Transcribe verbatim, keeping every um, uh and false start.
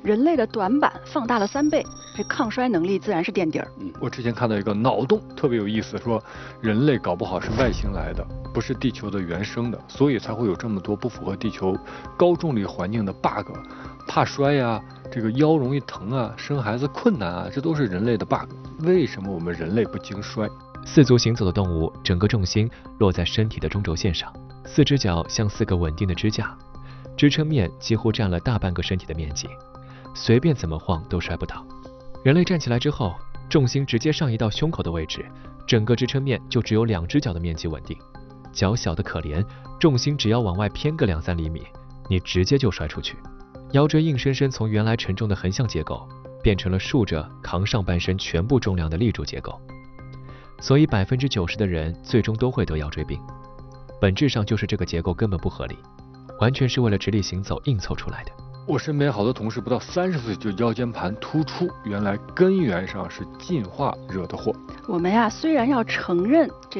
人类的短板放大了三倍，这抗衰能力自然是垫底儿。 嗯，我之前看到一个脑洞特别有意思，说人类搞不好是外星来的，不是地球的原生的，所以才会有这么多不符合地球高重力环境的 bug， 怕摔呀、啊，这个腰容易疼啊，生孩子困难啊，这都是人类的 bug。为什么我们人类不经衰？ 四足行走的动物，整个重心落在身体的中轴线上，四只脚像四个稳定的支架，支撑面几乎占了大半个身体的面积，随便怎么晃都摔不倒。人类站起来之后，重心直接上移到胸口的位置，整个支撑面就只有两只脚的面积稳定。脚小的可怜，重心只要往外偏个两三厘米，你直接就摔出去。腰椎硬生生从原来沉重的横向结构，变成了竖着扛上半身全部重量的立柱结构。所以百分之九十的人最终都会得腰椎病，本质上就是这个结构根本不合理，完全是为了直立行走硬凑出来的。 我身边好多同事不到三十岁就腰间盘突出，原来根源上是进化惹的祸。 我们呀，虽然要承认这